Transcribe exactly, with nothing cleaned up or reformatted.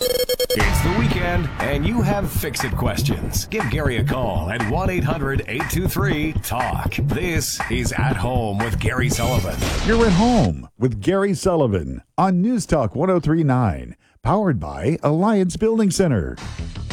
It's the weekend, and you have fix-it questions. Give Gary a call at one eight hundred eight two three talk. This is At Home with Gary Sullivan. You're at home with Gary Sullivan on News Talk one oh three point nine, powered by Alliance Building Center.